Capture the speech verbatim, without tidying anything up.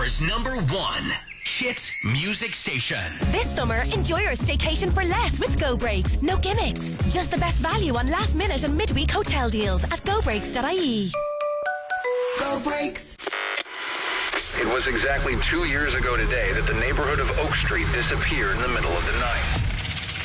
Baltimore's number one hit music station. This summer, enjoy your staycation for less with Go Breaks. No gimmicks. Just the best value on last minute and midweek hotel deals at go breaks dot I E. Go Breaks. It was exactly two years ago today that the neighborhood of Oak Street disappeared in the middle of the night.